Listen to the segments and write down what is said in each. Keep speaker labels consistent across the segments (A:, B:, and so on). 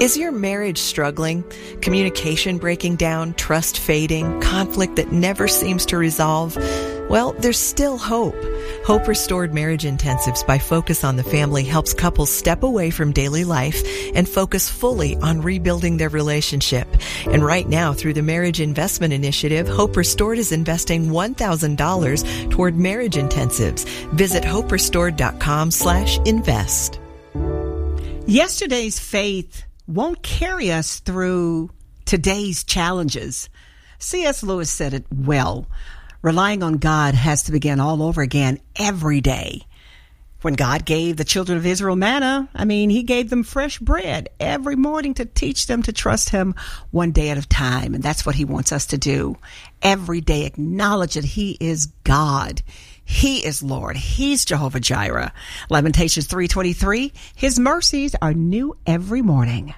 A: Is your marriage struggling? Communication breaking down, trust fading, conflict that never seems to resolve? Well, there's still hope. Hope Restored Marriage Intensives by Focus on the Family helps couples step away from daily life and focus fully on rebuilding their relationship. And right now, through the Marriage Investment Initiative, Hope Restored is investing $1,000 toward marriage intensives. Visit hoperestored.com/invest.
B: Yesterday's faith won't carry us through today's challenges. C.S. Lewis said it well. Relying on God has to begin all over again every day. When God gave the children of Israel manna, He gave them fresh bread every morning to teach them to trust Him one day at a time. And that's what He wants us to do. Every day acknowledge that He is God. He is Lord. He's Jehovah Jireh. Lamentations 3:23, His mercies are new every morning.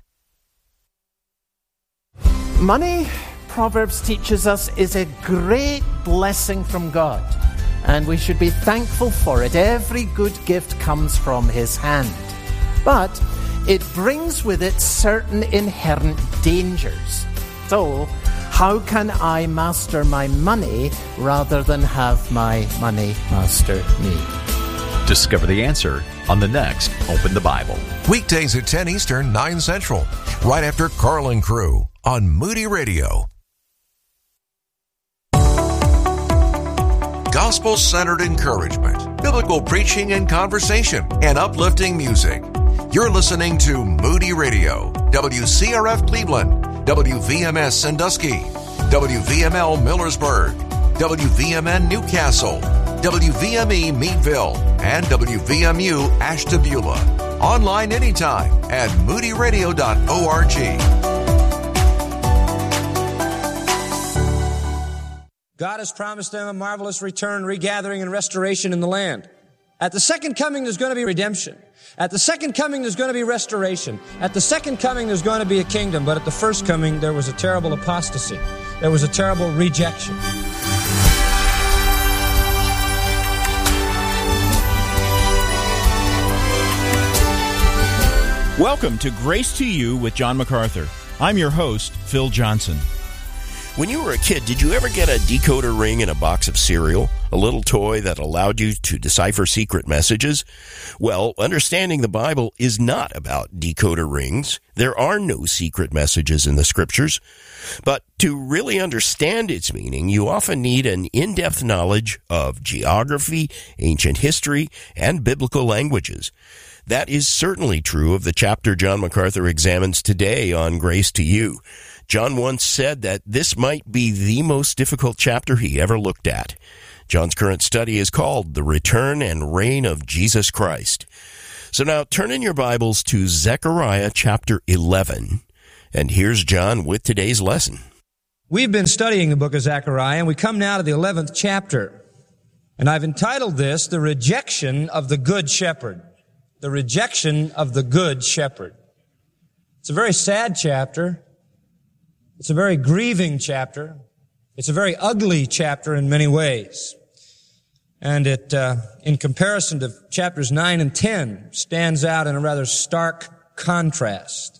C: Money, Proverbs teaches us, is a great blessing from God, and we should be thankful for it. Every good gift comes from His hand. But it brings with it certain inherent dangers. So, how can I master my money rather than have my money master me?
D: Discover the answer on the next Open the Bible.
E: Weekdays at 10 Eastern, 9 Central, right after Carl and Crew on Moody Radio. Gospel-centered encouragement, biblical preaching and conversation, and uplifting music. You're listening to Moody Radio, WCRF Cleveland, WVMS Sandusky, WVML Millersburg, WVMN Newcastle, WVME Meadville, and WVMU Ashtabula. Online anytime at moodyradio.org.
F: God has promised them a marvelous return, regathering, and restoration in the land. At the second coming, there's going to be redemption. At the second coming, there's going to be restoration. At the second coming, there's going to be a kingdom. But at the first coming, there was a terrible apostasy. There was a terrible rejection.
G: Welcome to Grace to You with John MacArthur. I'm your host, Phil Johnson.
H: When you were a kid, did you ever get a decoder ring in a box of cereal? A little toy that allowed you to decipher secret messages? Well, understanding the Bible is not about decoder rings. There are no secret messages in the Scriptures. But to really understand its meaning, you often need an in-depth knowledge of geography, ancient history, and biblical languages. That is certainly true of the chapter John MacArthur examines today on Grace to You. John once said that this might be the most difficult chapter he ever looked at. John's current study is called The Return and Reign of Jesus Christ. So now turn in your Bibles to Zechariah chapter 11, and here's John with today's lesson.
F: We've been studying the book of Zechariah, and we come now to the 11th chapter. And I've entitled this, The Rejection of the Good Shepherd. The Rejection of the Good Shepherd. It's a very sad chapter. It's a very grieving chapter. It's a very ugly chapter in many ways. And it, in comparison to chapters 9 and 10, stands out in a rather stark contrast.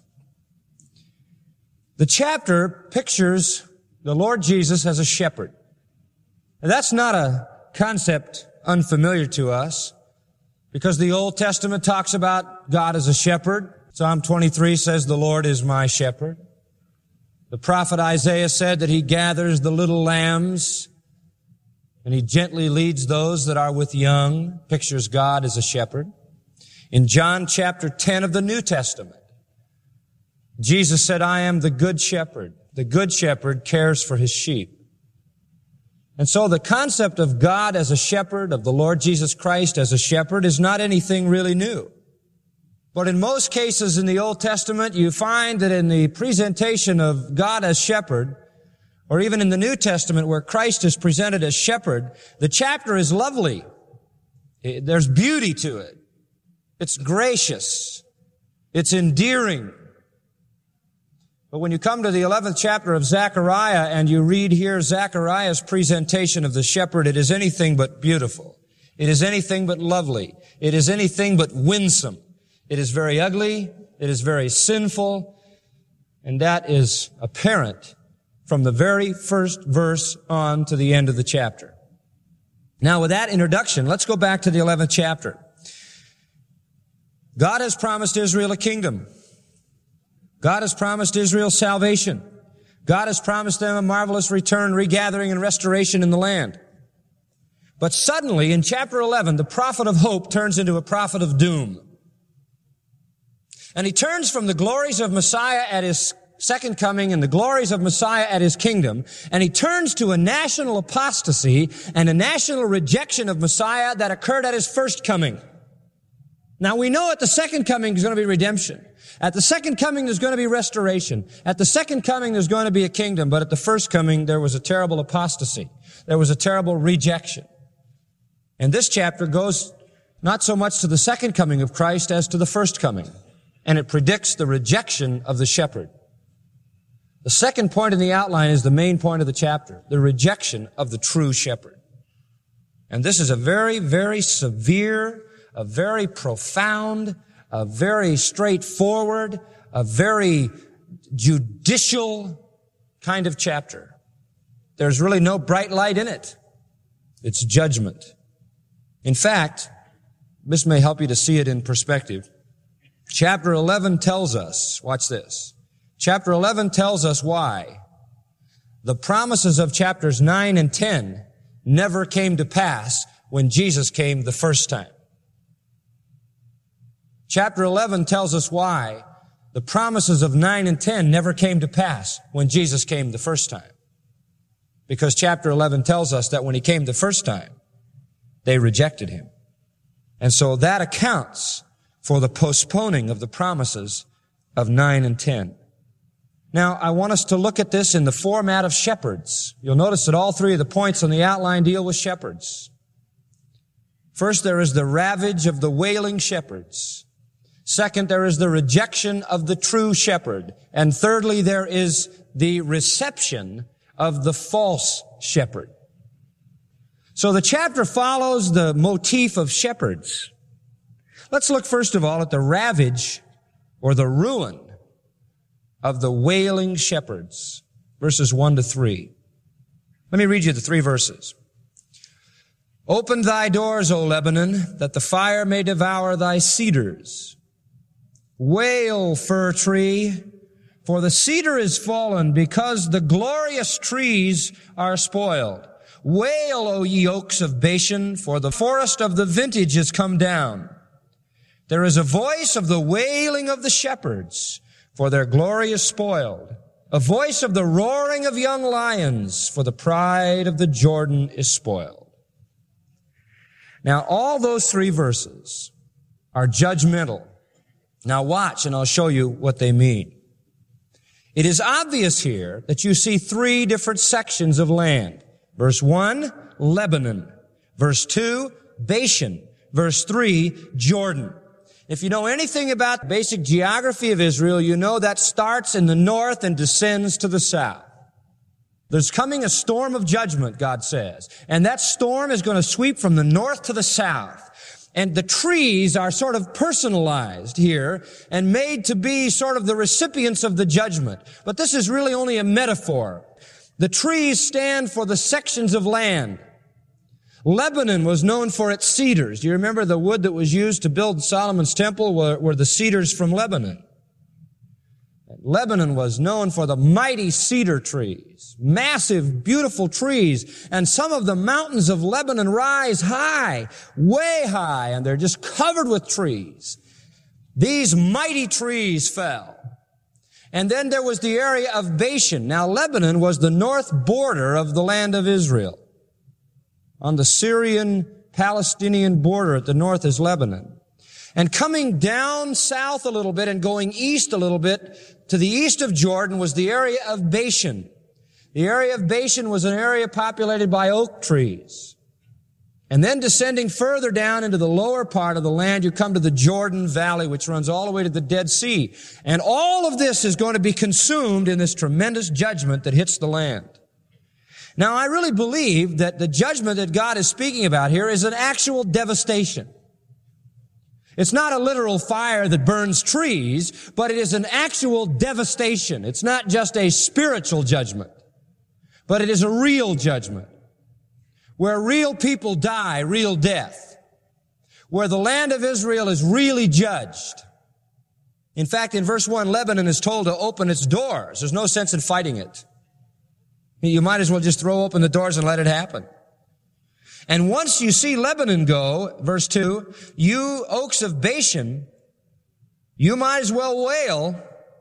F: The chapter pictures the Lord Jesus as a shepherd. And that's not a concept unfamiliar to us, because the Old Testament talks about God as a shepherd. Psalm 23 says, "The Lord is my shepherd." The prophet Isaiah said that he gathers the little lambs and he gently leads those that are with young, pictures God as a shepherd. In John chapter 10 of the New Testament, Jesus said, "I am the good shepherd." The good shepherd cares for his sheep. And so the concept of God as a shepherd, of the Lord Jesus Christ as a shepherd, is not anything really new. But in most cases in the Old Testament, you find that in the presentation of God as shepherd, or even in the New Testament where Christ is presented as shepherd, the chapter is lovely. There's beauty to it. It's gracious. It's endearing. But when you come to the 11th chapter of Zechariah and you read here Zechariah's presentation of the shepherd, it is anything but beautiful. It is anything but lovely. It is anything but winsome. It is very ugly. It is very sinful. And that is apparent from the very first verse on to the end of the chapter. Now, with that introduction, let's go back to the 11th chapter. God has promised Israel a kingdom. God has promised Israel salvation. God has promised them a marvelous return, regathering, and restoration in the land. But suddenly, in chapter 11, the prophet of hope turns into a prophet of doom. And he turns from the glories of Messiah at his second coming and the glories of Messiah at his kingdom, and he turns to a national apostasy and a national rejection of Messiah that occurred at his first coming. Now, we know at the second coming there's going to be redemption. At the second coming there's going to be restoration. At the second coming there's going to be a kingdom. But at the first coming there was a terrible apostasy. There was a terrible rejection. And this chapter goes not so much to the second coming of Christ as to the first coming. And it predicts the rejection of the shepherd. The second point in the outline is the main point of the chapter, the rejection of the true shepherd. And this is a very, very severe, a very profound, a very straightforward, a very judicial kind of chapter. There's really no bright light in it. It's judgment. In fact, this may help you to see it in perspective. Chapter 11 tells us, watch this. Chapter 11 tells us why the promises of chapters 9 and 10 never came to pass when Jesus came the first time. Chapter 11 tells us why the promises of 9 and 10 never came to pass when Jesus came the first time. Because chapter 11 tells us that when he came the first time, they rejected him. And so that accounts for the postponing of the promises of 9 and 10. Now, I want us to look at this in the format of shepherds. You'll notice that all three of the points on the outline deal with shepherds. First, there is the ravage of the wailing shepherds. Second, there is the rejection of the true shepherd. And thirdly, there is the reception of the false shepherd. So the chapter follows the motif of shepherds. Let's look first of all at the ravage or the ruin of the wailing shepherds, verses 1 to 3. Let me read you the 3 verses. Open thy doors, O Lebanon, that the fire may devour thy cedars. Wail, fir tree, for the cedar is fallen, because the glorious trees are spoiled. Wail, O ye oaks of Bashan, for the forest of the vintage is come down. There is a voice of the wailing of the shepherds, for their glory is spoiled. A voice of the roaring of young lions, for the pride of the Jordan is spoiled. Now, all those 3 verses are judgmental. Now watch, and I'll show you what they mean. It is obvious here that you see 3 different sections of land. Verse 1, Lebanon. Verse 2, Bashan. Verse 3, Jordan. If you know anything about basic geography of Israel, you know that starts in the north and descends to the south. There's coming a storm of judgment, God says. And that storm is going to sweep from the north to the south. And the trees are sort of personalized here and made to be sort of the recipients of the judgment. But this is really only a metaphor. The trees stand for the sections of land. Lebanon was known for its cedars. Do you remember the wood that was used to build Solomon's temple were the cedars from Lebanon? Lebanon was known for the mighty cedar trees, massive, beautiful trees. And some of the mountains of Lebanon rise high, way high, and they're just covered with trees. These mighty trees fell. And then there was the area of Bashan. Now, Lebanon was the north border of the land of Israel. On the Syrian-Palestinian border at the north is Lebanon. And coming down south a little bit and going east a little bit, to the east of Jordan was the area of Bashan. The area of Bashan was an area populated by oak trees. And then descending further down into the lower part of the land, you come to the Jordan Valley, which runs all the way to the Dead Sea. And all of this is going to be consumed in this tremendous judgment that hits the land. Now, I really believe that the judgment that God is speaking about here is an actual devastation. It's not a literal fire that burns trees, but it is an actual devastation. It's not just a spiritual judgment, but it is a real judgment where real people die, real death, where the land of Israel is really judged. In fact, in verse 1, Lebanon is told to open its doors. There's no sense in fighting it. You might as well just throw open the doors and let it happen. And once you see Lebanon go, verse 2, you oaks of Bashan, you might as well wail.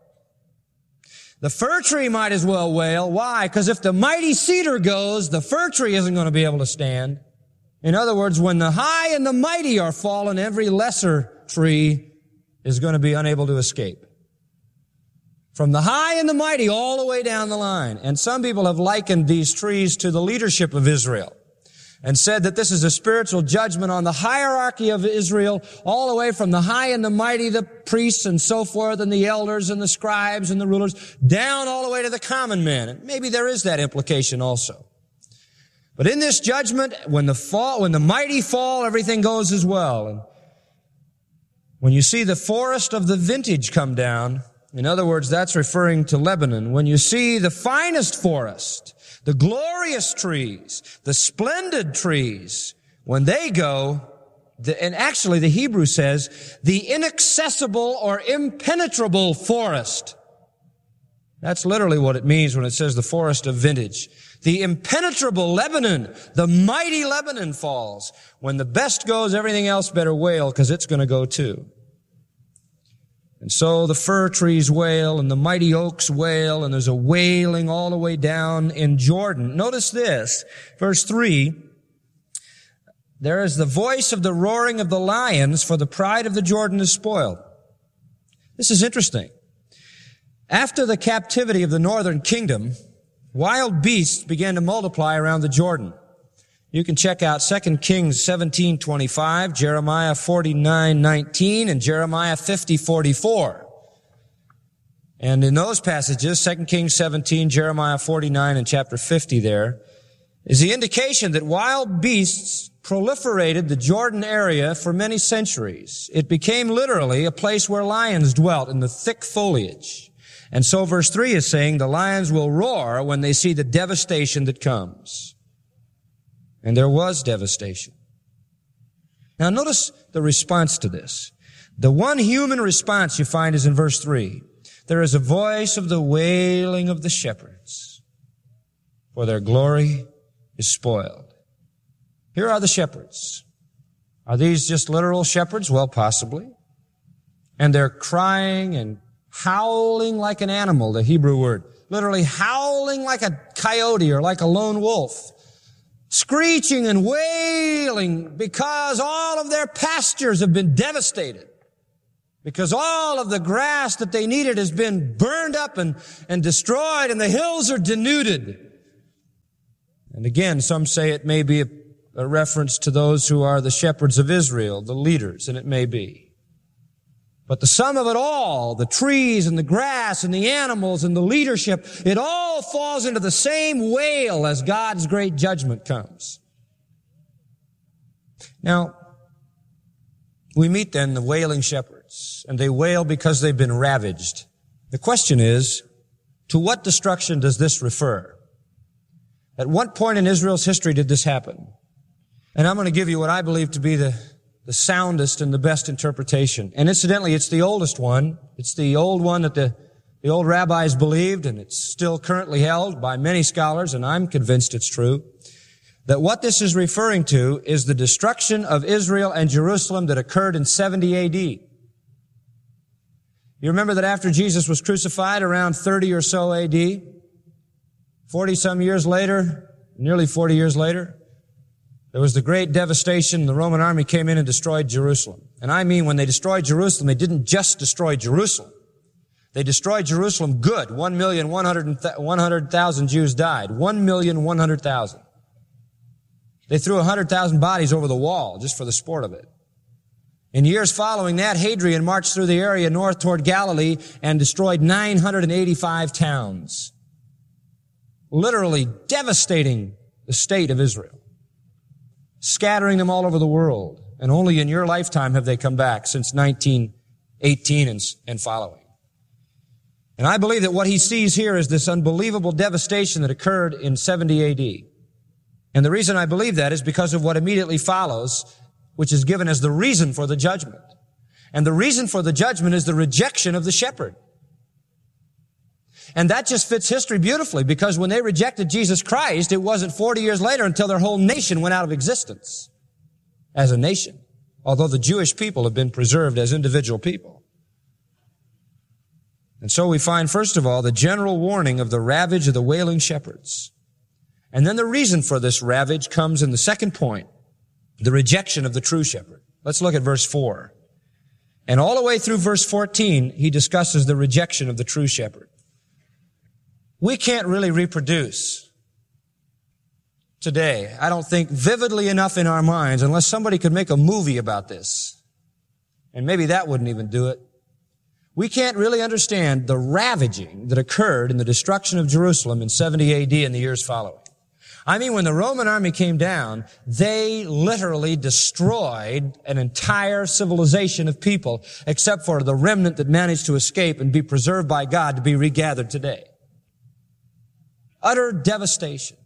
F: The fir tree might as well wail. Why? Because if the mighty cedar goes, the fir tree isn't going to be able to stand. In other words, when the high and the mighty are fallen, every lesser tree is going to be unable to escape. From the high and the mighty all the way down the line. And some people have likened these trees to the leadership of Israel and said that this is a spiritual judgment on the hierarchy of Israel, all the way from the high and the mighty, the priests and so forth, and the elders and the scribes and the rulers, down all the way to the common man. And maybe there is that implication also. But in this judgment, when the mighty fall, everything goes as well. And when you see the forest of the vintage come down, in other words, that's referring to Lebanon. When you see the finest forest, the glorious trees, the splendid trees, when they go, and actually the Hebrew says, the inaccessible or impenetrable forest. That's literally what it means when it says the forest of vintage. The impenetrable Lebanon, the mighty Lebanon falls. When the best goes, everything else better wail, because it's going to go too. And so the fir trees wail and the mighty oaks wail, and there's a wailing all the way down in Jordan. Notice this, verse 3, there is the voice of the roaring of the lions, for the pride of the Jordan is spoiled. This is interesting. After the captivity of the northern kingdom, wild beasts began to multiply around the Jordan. You can check out 2 Kings 17:25, Jeremiah 49:19, and Jeremiah 50:44. And in those passages, 2 Kings 17, Jeremiah 49, and chapter 50 there, is the indication that wild beasts proliferated the Jordan area for many centuries. It became literally a place where lions dwelt in the thick foliage. And so verse 3 is saying the lions will roar when they see the devastation that comes. And there was devastation. Now notice the response to this. The one human response you find is in verse 3. There is a voice of the wailing of the shepherds, for their glory is spoiled. Here are the shepherds. Are these just literal shepherds? Well, possibly. And they're crying and howling like an animal, the Hebrew word. Literally howling like a coyote or like a lone wolf. Screeching and wailing because all of their pastures have been devastated. Because all of the grass that they needed has been burned up and destroyed, and the hills are denuded. And again, some say it may be a reference to those who are the shepherds of Israel, the leaders, and it may be. But the sum of it all, the trees and the grass and the animals and the leadership, it all falls into the same wail as God's great judgment comes. Now, we meet then the wailing shepherds, and they wail because they've been ravaged. The question is, to what destruction does this refer? At what point in Israel's history did this happen? And I'm going to give you what I believe to be the soundest and the best interpretation. And incidentally, it's the oldest one. It's the old one that the old rabbis believed, and it's still currently held by many scholars, and I'm convinced it's true, that what this is referring to is the destruction of Israel and Jerusalem that occurred in 70 A.D. You remember that after Jesus was crucified around 30 or so A.D., 40-some years later, nearly 40 years later, there was the great devastation. The Roman army came in and destroyed Jerusalem. And I mean, when they destroyed Jerusalem, they didn't just destroy Jerusalem. They destroyed Jerusalem good. 1,100,000 Jews died. 1,100,000. They threw 100,000 bodies over the wall just for the sport of it. In years following that, Hadrian marched through the area north toward Galilee and destroyed 985 towns. Literally devastating the state of Israel. Scattering them all over the world. And only in your lifetime have they come back since 1918 and following. And I believe that what he sees here is this unbelievable devastation that occurred in 70 AD. And the reason I believe that is because of what immediately follows, which is given as the reason for the judgment. And the reason for the judgment is the rejection of the shepherd. And that just fits history beautifully, because when they rejected Jesus Christ, it wasn't 40 years later until their whole nation went out of existence as a nation, although the Jewish people have been preserved as individual people. And so we find, first of all, the general warning of the ravage of the wailing shepherds. And then the reason for this ravage comes in the second point, the rejection of the true shepherd. Let's look at verse 4. And all the way through verse 14, he discusses the rejection of the true shepherd. We can't really reproduce today, I don't think, vividly enough in our minds, unless somebody could make a movie about this. And maybe that wouldn't even do it. We can't really understand the ravaging that occurred in the destruction of Jerusalem in 70 AD and the years following. I mean, when the Roman army came down, they literally destroyed an entire civilization of people, except for the remnant that managed to escape and be preserved by God to be regathered today. Utter devastation.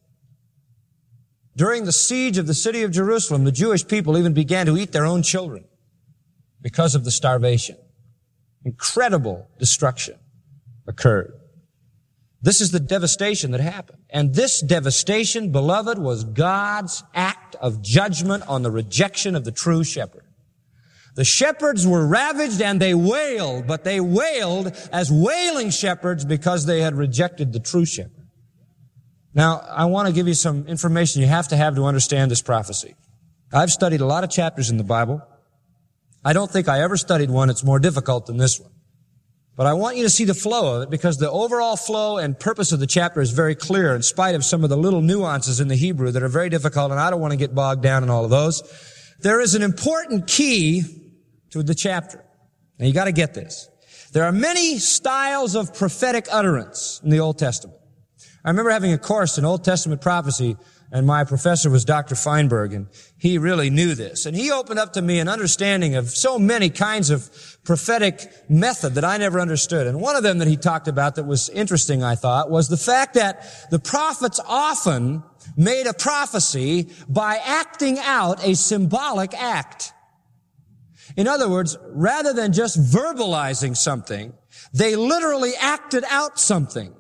F: During the siege of the city of Jerusalem, the Jewish people even began to eat their own children because of the starvation. Incredible destruction occurred. This is the devastation that happened. And this devastation, beloved, was God's act of judgment on the rejection of the true shepherd. The shepherds were ravaged and they wailed, but they wailed as wailing shepherds because they had rejected the true shepherd. Now, I want to give you some information you have to understand this prophecy. I've studied a lot of chapters in the Bible. I don't think I ever studied one that's more difficult than this one. But I want you to see the flow of it, because the overall flow and purpose of the chapter is very clear in spite of some of the little nuances in the Hebrew that are very difficult, and I don't want to get bogged down in all of those. There is an important key to the chapter. Now you got to get this. There are many styles of prophetic utterance in the Old Testament. I remember having a course in Old Testament prophecy, and my professor was Dr. Feinberg, and he really knew this. And he opened up to me an understanding of so many kinds of prophetic method that I never understood. And one of them that he talked about that was interesting, I thought, was the fact that the prophets often made a prophecy by acting out a symbolic act. In other words, rather than just verbalizing something, they literally acted out something.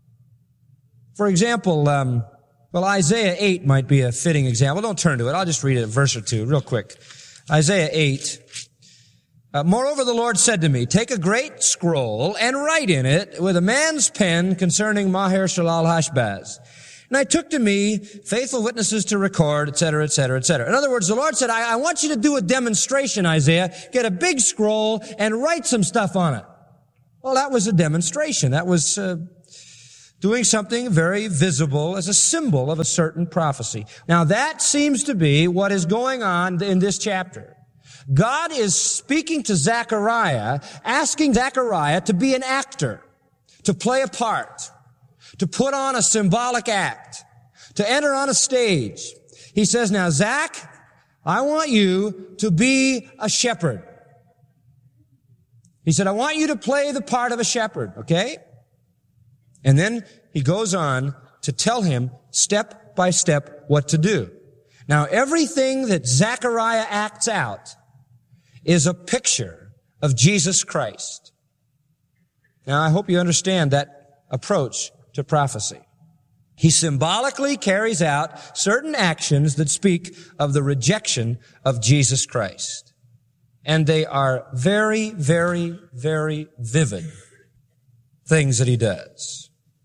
F: For example, Isaiah 8 might be a fitting example. Don't turn to it. I'll just read a verse or two real quick. Isaiah 8. Moreover, the Lord said to me, take a great scroll and write in it with a man's pen concerning Maher-shalal-Hashbaz. And I took to me faithful witnesses to record, etc., etc., etc. In other words, the Lord said, I want you to do a demonstration, Isaiah. Get a big scroll and write some stuff on it. Well, that was a demonstration. That was doing something very visible as a symbol of a certain prophecy. Now that seems to be what is going on in this chapter. God is speaking to Zechariah, asking Zechariah to be an actor, to play a part, to put on a symbolic act, to enter on a stage. He says, now Zach, I want you to be a shepherd. He said, I want you to play the part of a shepherd, okay? And then he goes on to tell him step by step what to do. Now, everything that Zechariah acts out is a picture of Jesus Christ. Now, I hope you understand that approach to prophecy. He symbolically carries out certain actions that speak of the rejection of Jesus Christ. And they are very, very, very vivid things that he does.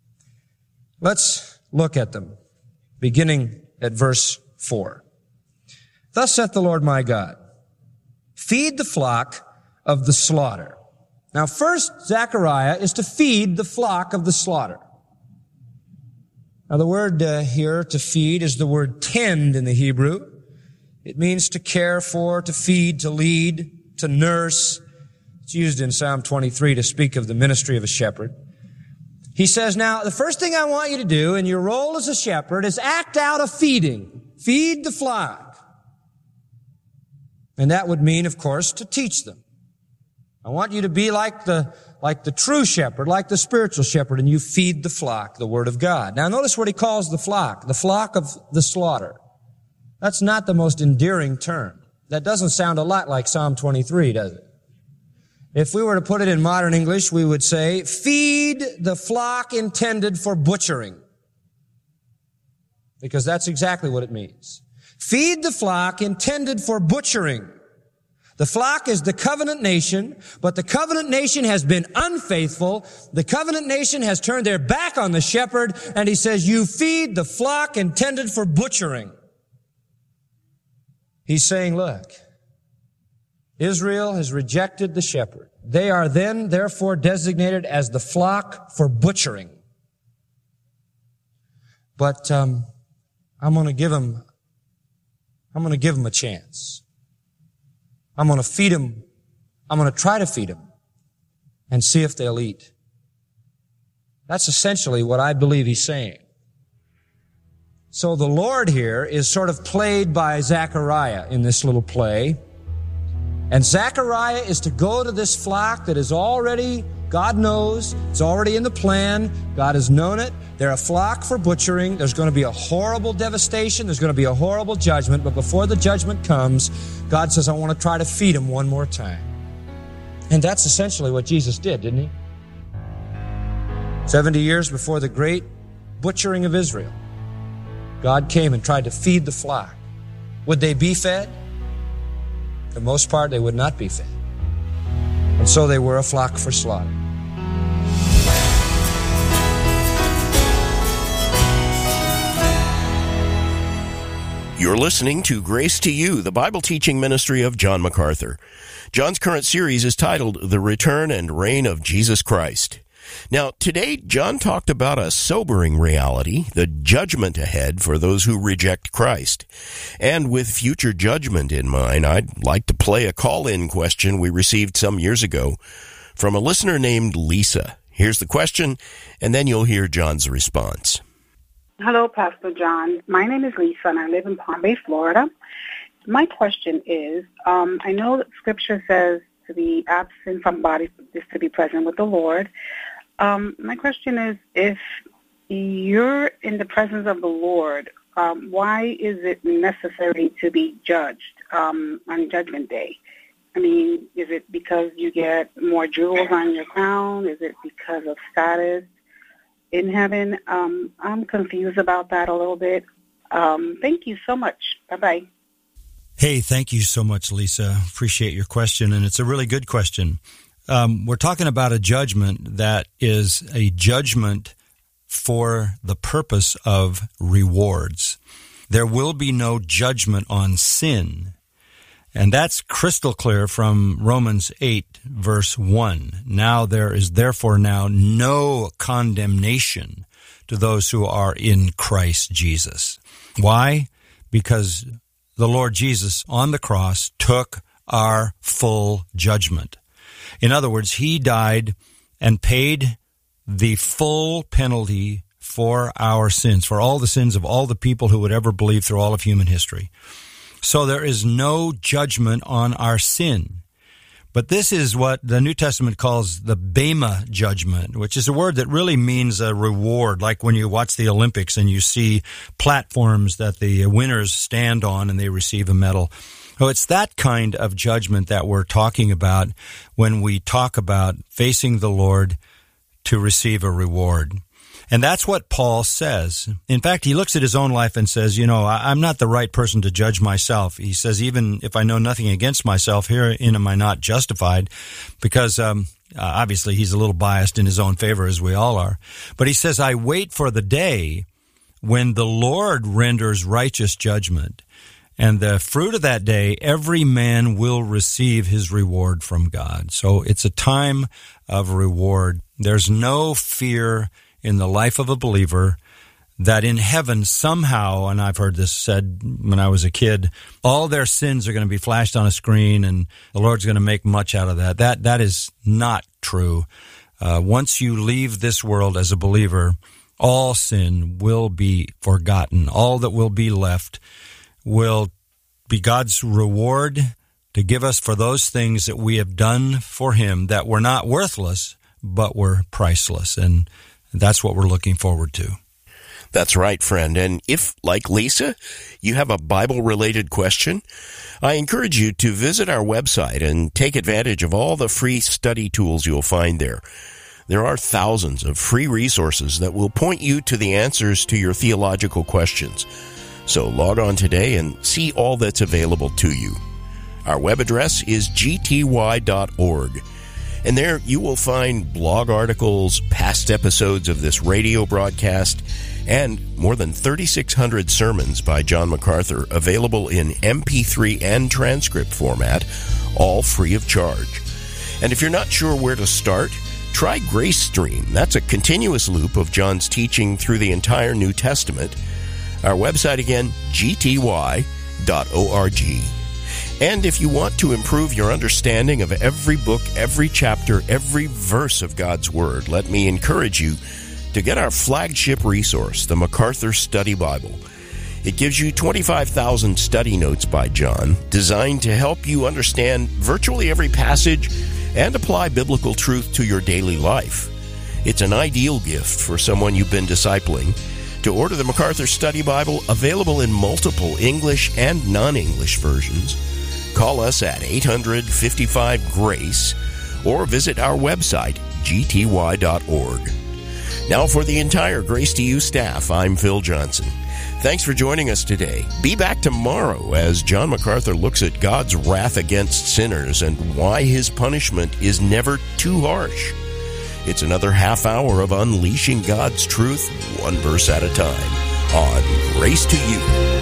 F: Let's look at them, beginning at verse 4. Thus saith the Lord my God, feed the flock of the slaughter. Now first, Zechariah is to feed the flock of the slaughter. Now the word here to feed is the word tend in the Hebrew. It means to care for, to feed, to lead, to nurse. It's used in Psalm 23 to speak of the ministry of a shepherd. He says, now, the first thing I want you to do in your role as a shepherd is act out a feeding. Feed the flock. And that would mean, of course, to teach them. I want you to be like the true shepherd, like the spiritual shepherd, and you feed the flock, the Word of God. Now notice what he calls the flock of the slaughter. That's not the most endearing term. That doesn't sound a lot like Psalm 23, does it? If we were to put it in modern English, we would say, feed the flock intended for butchering. Because that's exactly what it means. Feed the flock intended for butchering. The flock is the covenant nation, but the covenant nation has been unfaithful. The covenant nation has turned their back on the shepherd, and he says, you feed the flock intended for butchering. He's saying, look, Israel has rejected the shepherd. They are then, therefore, designated as the flock for butchering. But I'm going to give them a chance. I'm going to feed them. I'm going to try to feed them and see if they'll eat. That's essentially what I believe he's saying. So the Lord here is sort of played by Zechariah in this little play. And Zechariah is to go to this flock that is already, God knows, it's already in the plan. God has known it. They're a flock for butchering. There's going to be a horrible devastation. There's going to be a horrible judgment. But before the judgment comes, God says, I want to try to feed them one more time. And that's essentially what Jesus did, didn't he? 70 years before the great butchering of Israel, God came and tried to feed the flock. Would they be fed? For the most part, they would not be fed. And so they were a flock for slaughter.
H: You're listening to Grace to You, the Bible teaching ministry of John MacArthur. John's current series is titled The Return and Reign of Jesus Christ. Now, today, John talked about a sobering reality, the judgment ahead for those who reject Christ. And with future judgment in mind, I'd like to play a call-in question we received some years ago from a listener named Lisa. Here's the question, and then you'll hear John's response.
I: Hello, Pastor John. My name is Lisa, and I live in Palm Bay, Florida. My question is, I know that Scripture says to be absent from body is to be present with the Lord. My question is, if you're in the presence of the Lord, why is it necessary to be judged on Judgment Day? I mean, is it because you get more jewels on your crown? Is it because of status in heaven? I'm confused about that a little bit. Thank you so much. Bye-bye.
J: Hey, thank you so much, Lisa. Appreciate your question, and it's a really good question. We're talking about a judgment that is a judgment for the purpose of rewards. There will be no judgment on sin. And that's crystal clear from Romans 8, verse 1. Now there is therefore now no condemnation to those who are in Christ Jesus. Why? Because the Lord Jesus on the cross took our full judgment. In other words, he died and paid the full penalty for our sins, for all the sins of all the people who would ever believe through all of human history. So there is no judgment on our sin. But this is what the New Testament calls the Bema judgment, which is a word that really means a reward, like when you watch the Olympics and you see platforms that the winners stand on and they receive a medal. So it's that kind of judgment that we're talking about when we talk about facing the Lord to receive a reward. And that's what Paul says. In fact, he looks at his own life and says, I'm not the right person to judge myself. He says, even if I know nothing against myself, herein am I not justified, because obviously he's a little biased in his own favor, as we all are. But he says, I wait for the day when the Lord renders righteous judgment. And the fruit of that day, every man will receive his reward from God. So it's a time of reward. There's no fear in the life of a believer that in heaven somehow, and I've heard this said when I was a kid, all their sins are going to be flashed on a screen and the Lord's going to make much out of that. That is not true. Once you leave this world as a believer, all sin will be forgotten. All that will be left will be God's reward to give us for those things that we have done for him that were not worthless, but were priceless. And that's what we're looking forward to.
H: That's right, friend. And if, like Lisa, you have a Bible-related question, I encourage you to visit our website and take advantage of all the free study tools you'll find there. There are thousands of free resources that will point you to the answers to your theological questions. So log on today and see all that's available to you. Our web address is gty.org. And there you will find blog articles, past episodes of this radio broadcast, and more than 3,600 sermons by John MacArthur available in MP3 and transcript format, all free of charge. And if you're not sure where to start, try Grace Stream. That's a continuous loop of John's teaching through the entire New Testament. Our website again, gty.org. And if you want to improve your understanding of every book, every chapter, every verse of God's Word, let me encourage you to get our flagship resource, the MacArthur Study Bible. It gives you 25,000 study notes by John, designed to help you understand virtually every passage and apply biblical truth to your daily life. It's an ideal gift for someone you've been discipling. To order the MacArthur Study Bible, available in multiple English and non-English versions, call us at 855-GRACE or visit our website, gty.org. Now for the entire Grace to You staff, I'm Phil Johnson. Thanks for joining us today. Be back tomorrow as John MacArthur looks at God's wrath against sinners and why his punishment is never too harsh. It's another half hour of unleashing God's truth, one verse at a time, on Grace to You.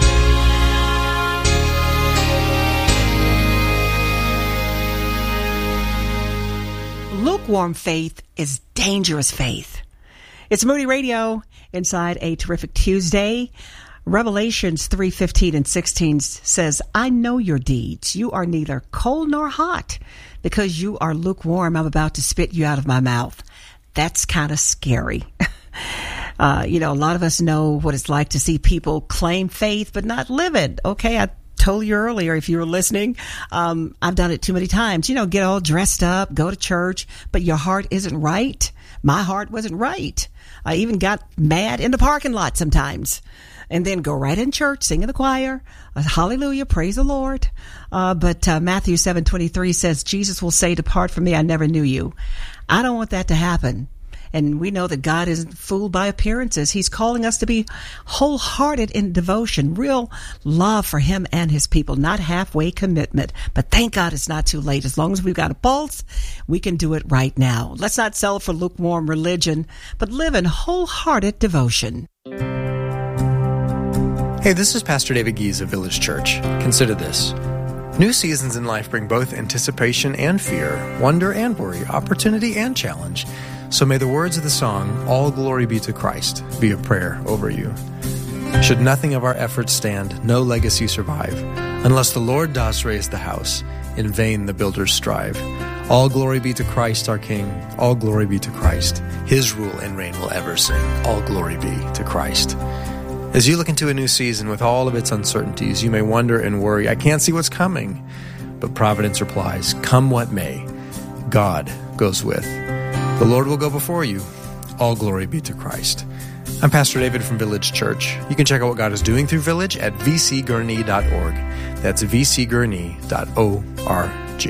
B: Lukewarm faith is dangerous faith. It's Moody Radio inside a terrific Tuesday. Revelations 3:15 and 16 says, I know your deeds. You are neither cold nor hot. Because you are lukewarm, I'm about to spit you out of my mouth. That's kind of scary. A lot of us know what it's like to see people claim faith but not live it. Okay, I told you earlier, if you were listening, I've done it too many times. Get all dressed up, go to church, but your heart isn't right. My heart wasn't right. I even got mad in the parking lot sometimes. And then go right in church, sing in the choir, hallelujah, praise the Lord. But Matthew 7:23 says, Jesus will say, depart from me, I never knew you. I don't want that to happen. And we know that God isn't fooled by appearances. He's calling us to be wholehearted in devotion, real love for him and his people, not halfway commitment. But thank God it's not too late. As long as we've got a pulse, we can do it right now. Let's not settle for lukewarm religion, but live in wholehearted devotion.
K: Hey, this is Pastor David Gies of Village Church. Consider this. New seasons in life bring both anticipation and fear, wonder and worry, opportunity and challenge. So may the words of the song, All Glory Be to Christ, be a prayer over you. Should nothing of our efforts stand, no legacy survive. Unless the Lord does raise the house, in vain the builders strive. All glory be to Christ our King, all glory be to Christ. His rule and reign will ever sing, all glory be to Christ. As you look into a new season with all of its uncertainties, you may wonder and worry, I can't see what's coming. But Providence replies, come what may, God goes with. The Lord will go before you. All glory be to Christ. I'm Pastor David from Village Church. You can check out what God is doing through Village at vcgurney.org. That's vcgurney.org.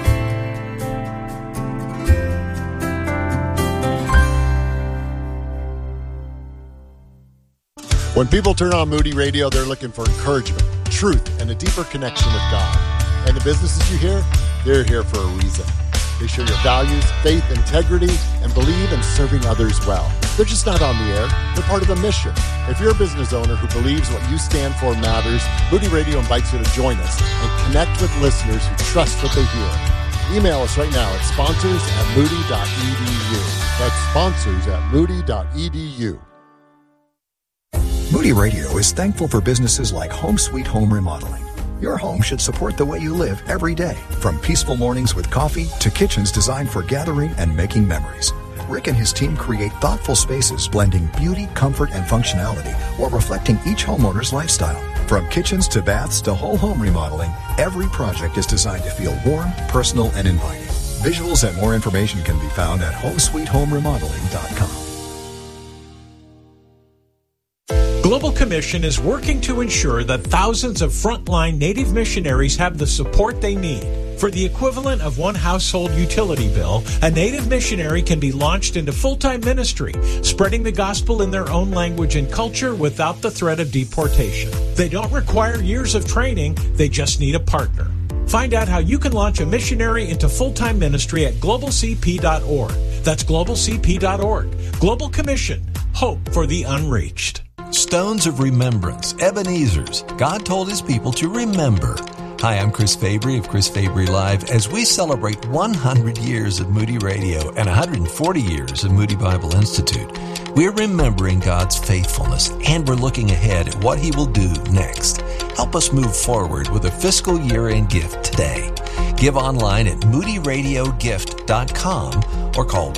L: When people turn on Moody Radio, they're looking for encouragement, truth, and a deeper connection with God. And the businesses you hear, they're here for a reason. They share your values, faith, integrity, and believe in serving others well. They're just not on the air. They're part of a mission. If you're a business owner who believes what you stand for matters, Moody Radio invites you to join us and connect with listeners who trust what they hear. Email us right now at sponsors@moody.edu. That's sponsors@moody.edu.
M: Moody Radio is thankful for businesses like Home Sweet Home Remodeling. Your home should support the way you live every day, from peaceful mornings with coffee to kitchens designed for gathering and making memories. Rick and his team create thoughtful spaces blending beauty, comfort, and functionality while reflecting each homeowner's lifestyle. From kitchens to baths to whole home remodeling, every project is designed to feel warm, personal, and inviting. Visuals and more information can be found at HomeSweetHomeRemodeling.com.
N: Global Commission is working to ensure that thousands of frontline Native missionaries have the support they need. For the equivalent of one household utility bill, a Native missionary can be launched into full-time ministry, spreading the gospel in their own language and culture without the threat of deportation. They don't require years of training, they just need a partner. Find out how you can launch a missionary into full-time ministry at globalcp.org. That's globalcp.org. Global Commission. Hope for the unreached.
O: Stones of Remembrance, Ebenezer's. God told his people to remember. Hi, I'm Chris Fabry of Chris Fabry Live as we celebrate 100 years of Moody Radio and 140 years of Moody Bible Institute. We're remembering God's faithfulness and we're looking ahead at what he will do next. Help us move forward with a fiscal year-end gift today. Give online at moodyradiogift.com or call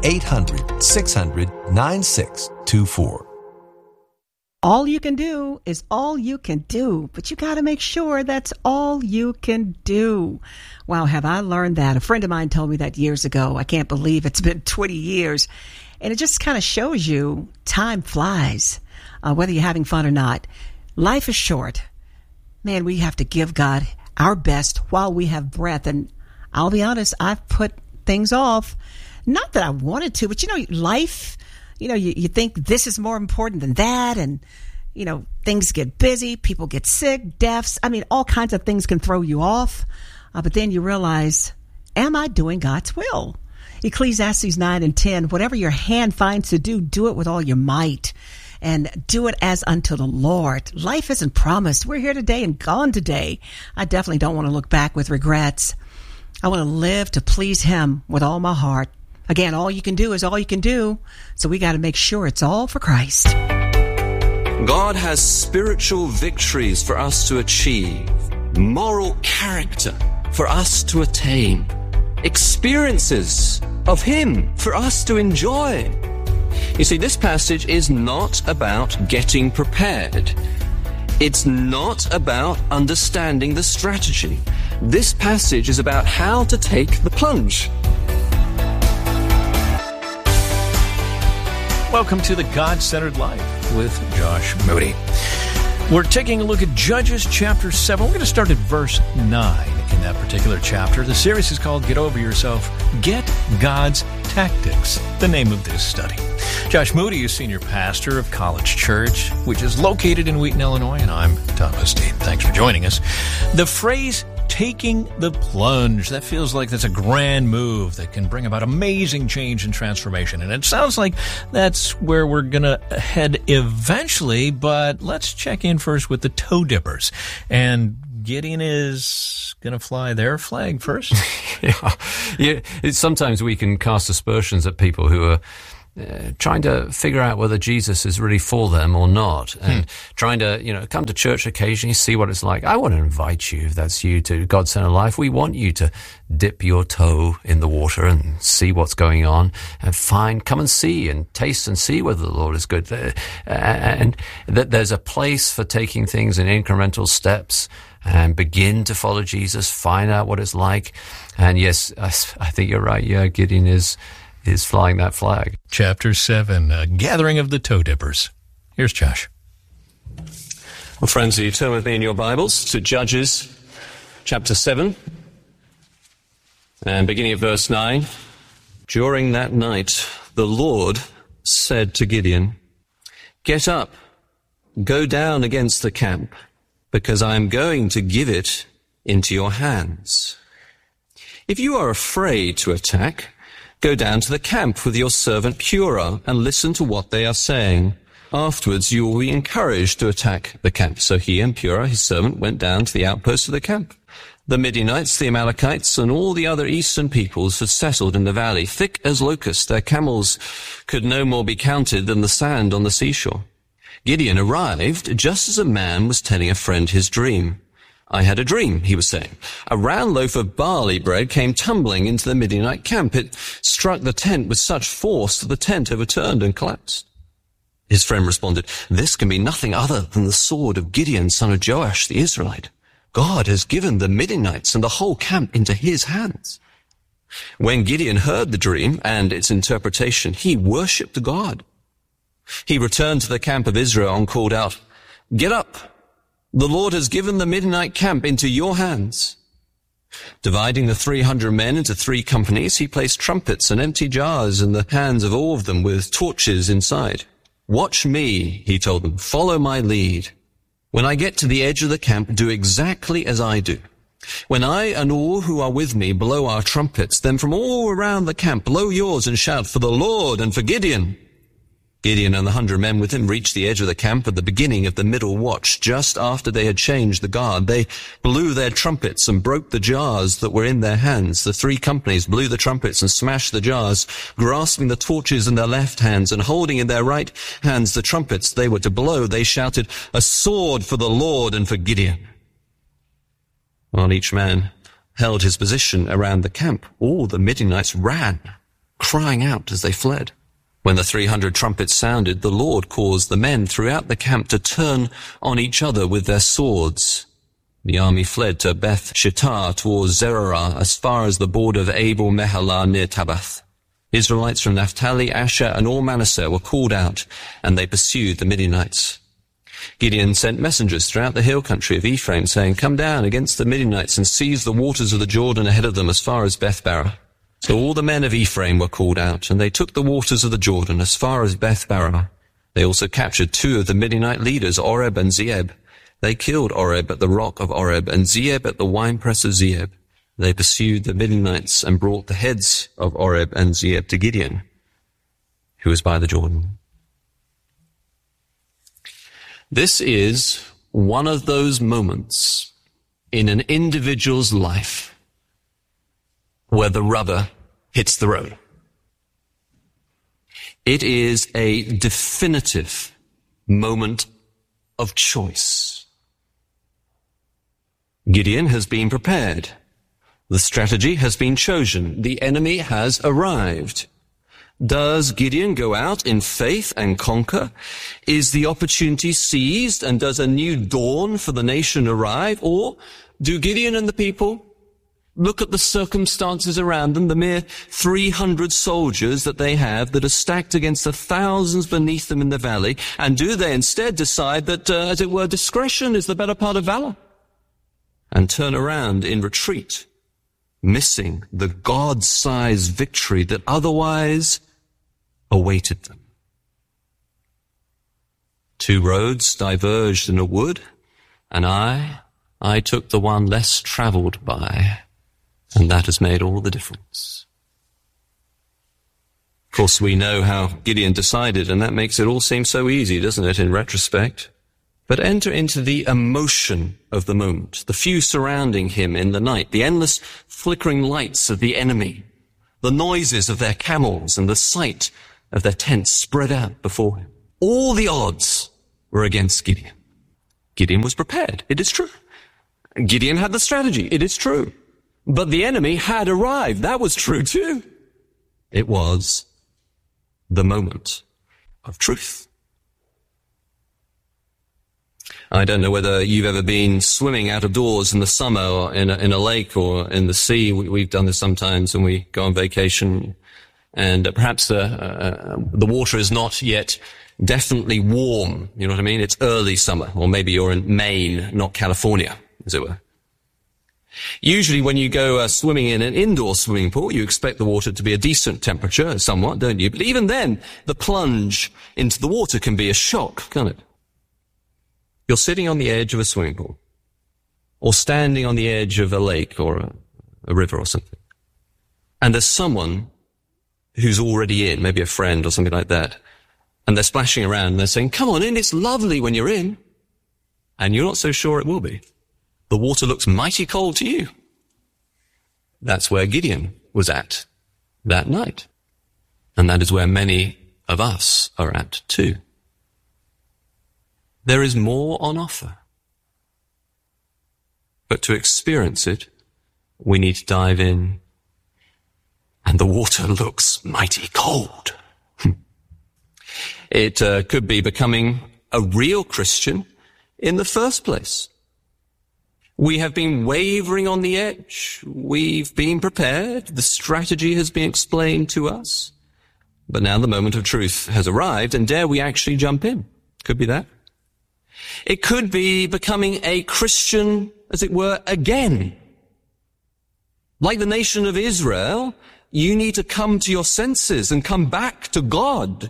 O: 1-800-600-9624.
B: All you can do is all you can do, but you got to make sure that's all you can do. Wow, have I learned that? A friend of mine told me that years ago. I can't believe it's been 20 years. And it just kind of shows you time flies, whether you're having fun or not. Life is short. Man, we have to give God our best while we have breath. And I'll be honest, I've put things off. Not that I wanted to, but life... you think this is more important than that, and, things get busy, people get sick, deaths. All kinds of things can throw you off. But then you realize, am I doing God's will? Ecclesiastes 9:10, whatever your hand finds to do, do it with all your might, and do it as unto the Lord. Life isn't promised. We're here today and gone today. I definitely don't want to look back with regrets. I want to live to please him with all my heart. Again, all you can do is all you can do, so we got to make sure it's all for Christ.
P: God has spiritual victories for us to achieve, moral character for us to attain, experiences of Him for us to enjoy. You see, this passage is not about getting prepared. It's not about understanding the strategy. This passage is about how to take the plunge.
Q: Welcome to the God-Centered Life with Josh Moody. We're taking a look at Judges chapter 7. We're going to start at verse 9 in that particular chapter. The series is called Get Over Yourself, Get God's Tactics, the name of this study. Josh Moody is senior pastor of College Church, which is located in Wheaton, Illinois, and I'm Thomas Dean. Thanks for joining us. The phrase taking the plunge, that feels like that's a grand move that can bring about amazing change and transformation. And it sounds like that's where we're going to head eventually, but let's check in first with the toe dippers. And Gideon is going to fly their flag first?
R: Yeah. Sometimes we can cast aspersions at people who are trying to figure out whether Jesus is really for them or not, and trying to, come to church occasionally, see what it's like. I want to invite you, if that's you, to God-Centered Life. We want you to dip your toe in the water and see what's going on, and come and see and taste and see whether the Lord is good. And that there's a place for taking things in incremental steps and begin to follow Jesus, find out what it's like. And yes, I think you're right. Yeah, Gideon is flying that flag.
Q: Chapter 7, a gathering of the toe dippers. Here's Josh.
P: Well, friends, you turn with me in your Bibles to Judges chapter 7, and beginning at verse 9. During that night, the Lord said to Gideon, "Get up, go down against the camp, because I am going to give it into your hands. If you are afraid to attack, go down to the camp with your servant Purah and listen to what they are saying. Afterwards, you will be encouraged to attack the camp." So he and Purah, his servant, went down to the outpost of the camp. The Midianites, the Amalekites, and all the other eastern peoples had settled in the valley, thick as locusts. Their camels could no more be counted than the sand on the seashore. Gideon arrived just as a man was telling a friend his dream. I had a dream, he was saying. A round loaf of barley bread came tumbling into the Midianite camp. It struck the tent with such force that the tent overturned and collapsed. His friend responded, "This can be nothing other than the sword of Gideon, son of Joash, the Israelite. God has given the Midianites and the whole camp into his hands." When Gideon heard the dream and its interpretation, he worshipped God. He returned to the camp of Israel and called out, "Get up! The Lord has given the Midianite camp into your hands." Dividing the 300 men into 3 companies, he placed trumpets and empty jars in the hands of all of them with torches inside. "Watch me," he told them. "Follow my lead. When I get to the edge of the camp, do exactly as I do. When I and all who are with me blow our trumpets, then from all around the camp blow yours and shout for the Lord and for Gideon." Gideon and the 100 men with him reached the edge of the camp at the beginning of the middle watch, just after they had changed the guard. They blew their trumpets and broke the jars that were in their hands. The 3 companies blew the trumpets and smashed the jars, grasping the torches in their left hands and holding in their right hands the trumpets they were to blow. They shouted, "A sword for the Lord and for Gideon." While each man held his position around the camp, all the Midianites ran, crying out as they fled. When the 300 trumpets sounded, the Lord caused the men throughout the camp to turn on each other with their swords. The army fled to Beth Shittah towards Zerah as far as the border of Abel Meholah near Tabbath. Israelites from Naphtali, Asher, and all Manasseh were called out, and they pursued the Midianites. Gideon sent messengers throughout the hill country of Ephraim, saying, "Come down against the Midianites and seize the waters of the Jordan ahead of them as far as Beth-barah." So all the men of Ephraim were called out, and they took the waters of the Jordan as far as Beth-barah. They also captured 2 of the Midianite leaders, Oreb and Zeeb. They killed Oreb at the rock of Oreb and Zeeb at the winepress of Zeeb. They pursued the Midianites and brought the heads of Oreb and Zeeb to Gideon, who was by the Jordan. This is one of those moments in an individual's life where the rubber hits the road. It is a definitive moment of choice. Gideon has been prepared. The strategy has been chosen. The enemy has arrived. Does Gideon go out in faith and conquer? Is the opportunity seized, and does a new dawn for the nation arrive? Or do Gideon and the people look at the circumstances around them, the mere 300 soldiers that they have that are stacked against the thousands beneath them in the valley, and do they instead decide that, as it were, discretion is the better part of valor, and turn around in retreat, missing the God-sized victory that otherwise awaited them? 2 roads diverged in a wood, and I took the one less traveled by, and that has made all the difference. Of course, we know how Gideon decided, and that makes it all seem so easy, doesn't it, in retrospect? But enter into the emotion of the moment, the few surrounding him in the night, the endless flickering lights of the enemy, the noises of their camels, and the sight of their tents spread out before him. All the odds were against Gideon. Gideon was prepared, it is true. Gideon had the strategy, it is true. But the enemy had arrived, that was true too. It was the moment of truth. I don't know whether you've ever been swimming out of doors in the summer or in a lake or in the sea. We've done this sometimes when we go on vacation, and perhaps the water is not yet definitely warm. You know what I mean? It's early summer, or maybe you're in Maine, not California, as it were. Usually when you go swimming in an indoor swimming pool, you expect the water to be a decent temperature, somewhat, don't you? But even then, the plunge into the water can be a shock, can't it? You're sitting on the edge of a swimming pool, or standing on the edge of a lake or a river or something, and there's someone who's already in, maybe a friend or something like that, and they're splashing around and they're saying, "Come on in, it's lovely when you're in," and you're not so sure it will be. The water looks mighty cold to you. That's where Gideon was at that night. And that is where many of us are at too. There is more on offer. But to experience it, we need to dive in. And the water looks mighty cold. It could be becoming a real Christian in the first place. We have been wavering on the edge. We've been prepared. The strategy has been explained to us. But now the moment of truth has arrived, and dare we actually jump in? Could be that. It could be becoming a Christian, as it were, again. Like the nation of Israel, you need to come to your senses and come back to God.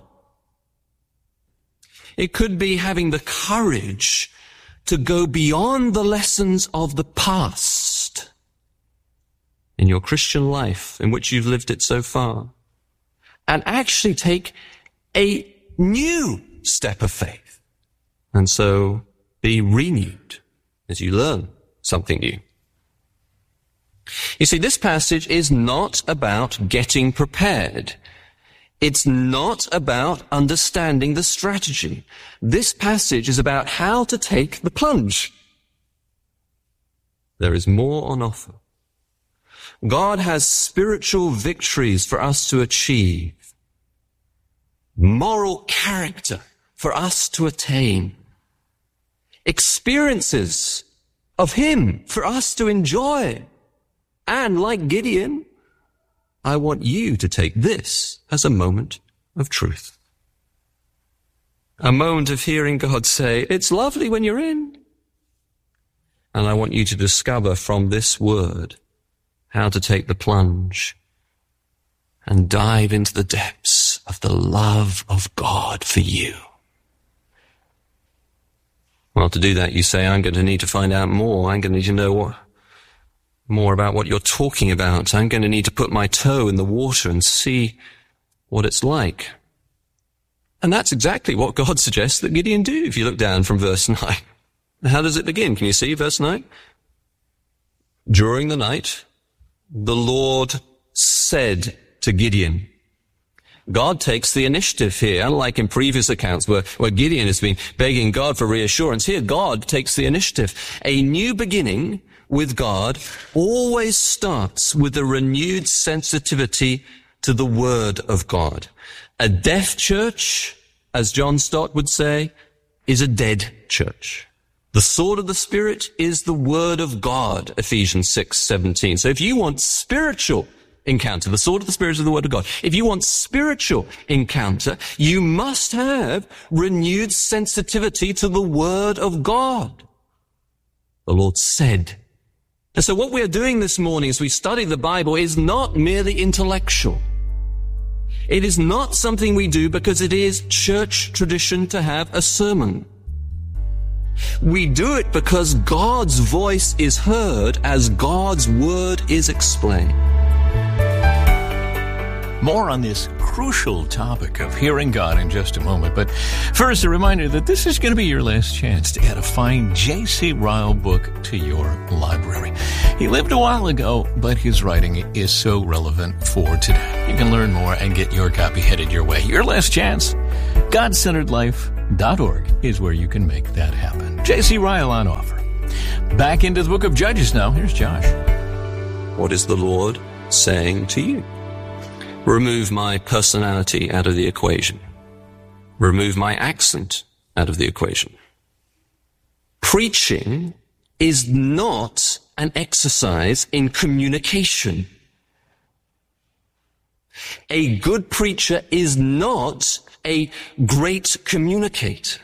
P: It could be having the courage to go beyond the lessons of the past in your Christian life in which you've lived it so far, and actually take a new step of faith, and so be renewed as you learn something new. You see, this passage is not about getting prepared. It's not about understanding the strategy. This passage is about how to take the plunge. There is more on offer. God has spiritual victories for us to achieve, moral character for us to attain, experiences of Him for us to enjoy. And like Gideon, I want you to take this as a moment of truth. A moment of hearing God say, it's lovely when you're in. And I want you to discover from this word how to take the plunge and dive into the depths of the love of God for you. Well, to do that, you say, I'm going to need to find out more. I'm going to need to know more about what you're talking about. I'm going to need to put my toe in the water and see what it's like. And that's exactly what God suggests that Gideon do, if you look down from verse 9. How does it begin? Can you see verse 9? During the night, the Lord said to Gideon. God takes the initiative here, unlike in previous accounts where Gideon has been begging God for reassurance. Here, God takes the initiative. A new beginning with God always starts with a renewed sensitivity to the Word of God. A deaf church, as John Stott would say, is a dead church. The sword of the Spirit is the Word of God, Ephesians 6:17. So if you want spiritual encounter, the sword of the Spirit is the Word of God. If you want spiritual encounter, you must have renewed sensitivity to the Word of God. The Lord said. And so what we are doing this morning as we study the Bible is not merely intellectual. It is not something we do because it is church tradition to have a sermon. We do it because God's voice is heard as God's word is explained.
Q: More on this crucial topic of hearing God in just a moment. But first, a reminder that this is going to be your last chance to add a fine J.C. Ryle book to your library. He lived a while ago, but his writing is so relevant for today. You can learn more and get your copy headed your way. Your last chance. GodCenteredLife.org is where you can make that happen. J.C. Ryle on offer. Back into the book of Judges now. Here's Josh.
P: What is the Lord saying to you? Remove my personality out of the equation. Remove my accent out of the equation. Preaching is not an exercise in communication. A good preacher is not a great communicator.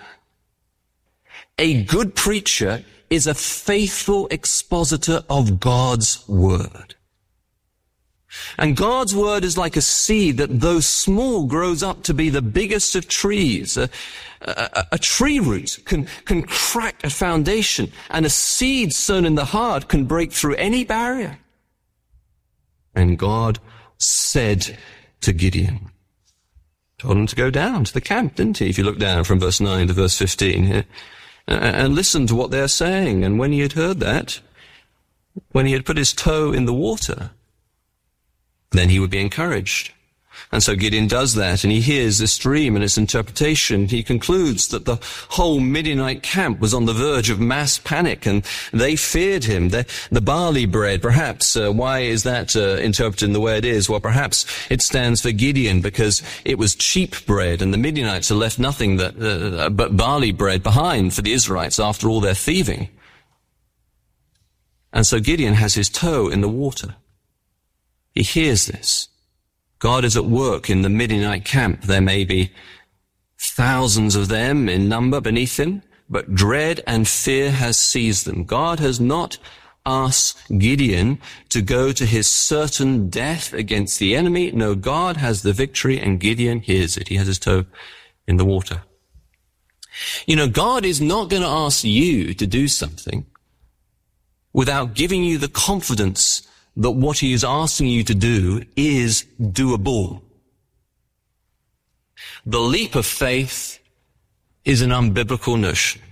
P: A good preacher is a faithful expositor of God's word. And God's word is like a seed that, though small, grows up to be the biggest of trees. A tree root can crack a foundation, and a seed sown in the heart can break through any barrier. And God said to Gideon, told him to go down to the camp, didn't he? If you look down from verse 9 to verse 15, and listen to what they're saying. And when he had heard that, when he had put his toe in the water, then he would be encouraged. And so Gideon does that, and he hears this dream and its interpretation. He concludes that the whole Midianite camp was on the verge of mass panic, and they feared him. The barley bread, perhaps, why is that interpreted in the way it is? Well, perhaps it stands for Gideon because it was cheap bread, and the Midianites had left nothing but barley bread behind for the Israelites after all their thieving. And so Gideon has his toe in the water. He hears this. God is at work in the Midianite camp. There may be thousands of them in number beneath him, but dread and fear has seized them. God has not asked Gideon to go to his certain death against the enemy. No, God has the victory, and Gideon hears it. He has his toe in the water. You know, God is not going to ask you to do something without giving you the confidence that what he is asking you to do is doable. The leap of faith is an unbiblical notion.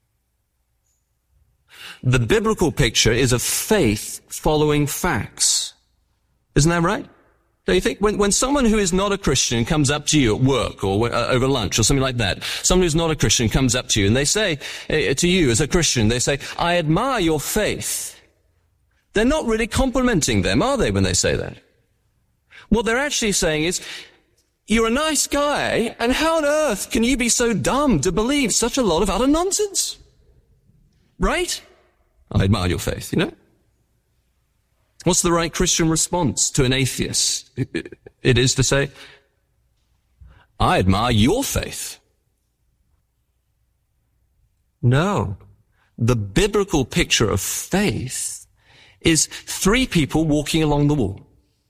P: The biblical picture is of faith following facts. Isn't that right? Don't you think? When someone who is not a Christian comes up to you at work or over lunch or something like that, someone who's not a Christian comes up to you and they say to you as a Christian, they say, "I admire your faith." They're not really complimenting them, are they, when they say that? What they're actually saying is, "You're a nice guy, and how on earth can you be so dumb to believe such a lot of utter nonsense?" Right? I admire your faith, you know? What's the right Christian response to an atheist? It is to say, "I admire your faith." No. The biblical picture of faith is three people walking along the wall.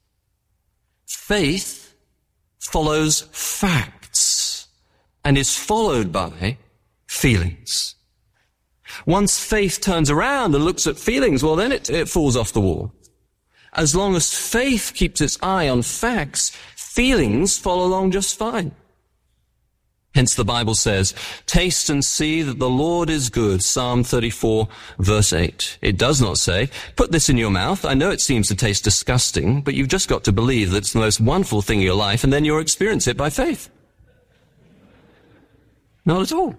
P: Faith follows facts and is followed by feelings. Once faith turns around and looks at feelings, well, then it falls off the wall. As long as faith keeps its eye on facts, feelings follow along just fine. Hence the Bible says, "Taste and see that the Lord is good," Psalm 34, verse 8. It does not say, "Put this in your mouth. I know it seems to taste disgusting, but you've just got to believe that it's the most wonderful thing in your life, and then you'll experience it by faith." Not at all.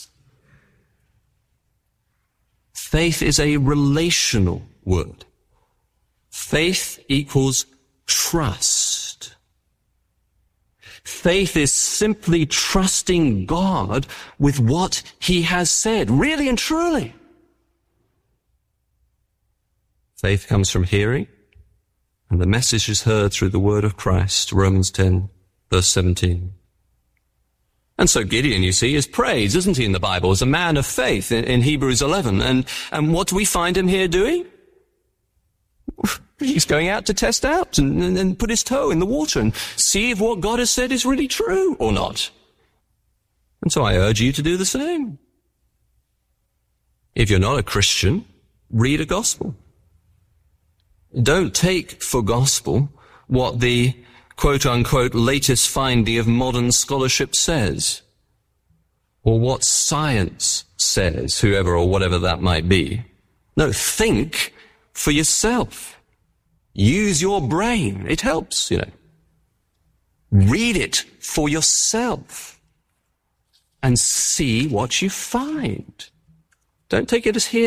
P: Faith is a relational word. Faith equals trust. Faith is simply trusting God with what he has said, really and truly. Faith comes from hearing, and the message is heard through the word of Christ, Romans 10, verse 17. And so Gideon, you see, is praised, isn't he, in the Bible, as a man of faith in Hebrews 11. And what do we find him here doing? He's going out to test out and put his toe in the water and see if what God has said is really true or not. And so I urge you to do the same. If you're not a Christian, read a gospel. Don't take for gospel what the quote-unquote latest finding of modern scholarship says, or what science says, whoever or whatever that might be. No, think for yourself. Use your brain. It helps, you know. Read it for yourself and see what you find. Don't take it as here.